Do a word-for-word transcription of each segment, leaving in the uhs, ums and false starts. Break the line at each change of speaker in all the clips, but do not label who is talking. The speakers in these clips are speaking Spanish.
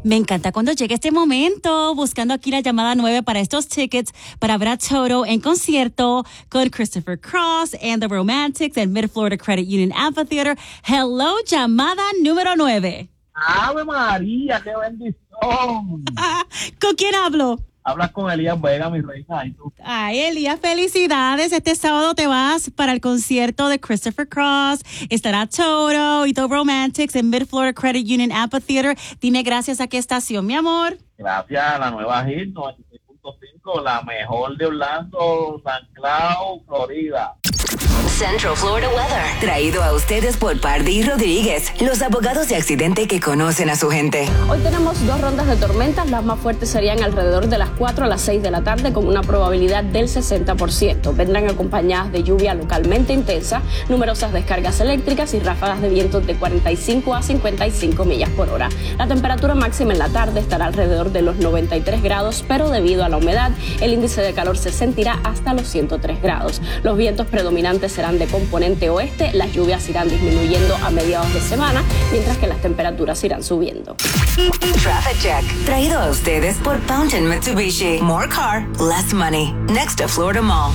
Me encanta cuando llega este momento, buscando aquí la llamada nueve para estos tickets para ver a Toto en concierto con Christopher Cross and the Romantics en Mid-Florida Credit Union Amphitheater. Hello, llamada número nueve.
¡Ave María, qué bendición!
¿Con quién hablo?
Hablas con Elías Vega, mi reina. ¿Y tú?
Ay, Elías, felicidades. Este sábado te vas para el concierto de Christopher Cross. Estará Toto y The Romantics en Mid-Florida Credit Union Amphitheater. Dime gracias a qué estación, mi amor.
Gracias a la nueva Hit noventa y seis punto cinco, la mejor de Orlando, San Cloud, Florida.
Central Florida Weather. Traído a ustedes por Pardí Rodríguez, los abogados de accidente que conocen a su gente.
Hoy tenemos dos rondas de tormentas. Las más fuertes serían alrededor de las cuatro a las seis de la tarde con una probabilidad del sesenta por ciento. Vendrán acompañadas de lluvia localmente intensa, numerosas descargas eléctricas y ráfagas de vientos de cuarenta y cinco a cincuenta y cinco millas por hora. La temperatura máxima en la tarde estará alrededor de los noventa y tres grados, pero debido a la humedad, el índice de calor se sentirá hasta los ciento tres grados. Los vientos predominantes serán de componente oeste, las lluvias irán disminuyendo a mediados de semana, mientras que las temperaturas irán subiendo.
Traffic Check, traído a ustedes por Fountain Mitsubishi. More car, less money. Next to Florida Mall.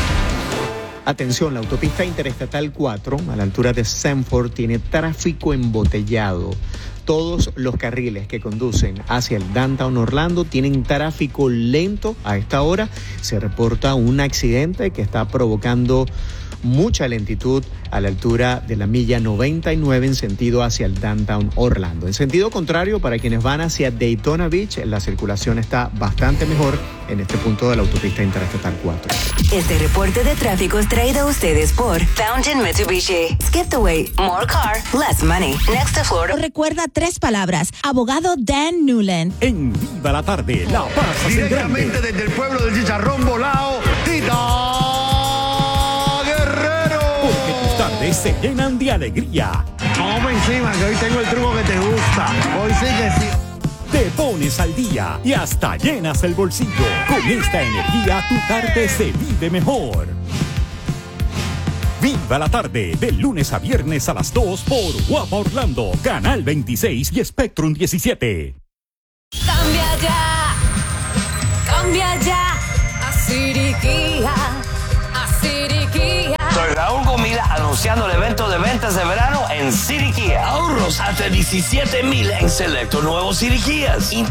Atención, la autopista interestatal cuatro, a la altura de Sanford, tiene tráfico embotellado. Todos los carriles que conducen hacia el Downtown Orlando tienen tráfico lento. A esta hora se reporta un accidente que está provocando mucha lentitud a la altura de la milla noventa y nueve en sentido hacia el Downtown Orlando. En sentido contrario, para quienes van hacia Daytona Beach, la circulación está bastante mejor en este punto de la autopista interestatal cuatro.
Este reporte de tráfico es traído a ustedes por Fountain Mitsubishi. Skip the wait, more car, less money. Next to Florida.
Recuerda tres palabras. Abogado Dan Newland.
En Viva la Tarde, la paz
directamente desde el pueblo del Chicharrón Volado, Tita Guerrero.
Porque tus tardes se llenan de alegría.
Vamos encima, que hoy tengo el truco que te gusta. Hoy sí que sí.
Te pones al día y hasta llenas el bolsillo. Con esta energía, tu tarde se vive mejor. Viva la Tarde, de lunes a viernes a las dos por Guapa Orlando, Canal veintiséis y Spectrum diecisiete.
Cambia ya, cambia ya a Siriquía, a Siriquía.
Soy Raúl Gomila anunciando el evento de ventas de verano en Siriquía. Ahorros hasta diecisiete mil en selecto nuevos Siriquías.